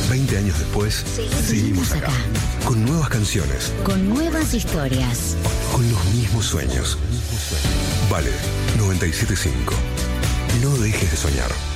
20 años después, seguimos acá. Con nuevas canciones. Con nuevas historias. Con los mismos sueños. Vale, 97.5. No dejes de soñar.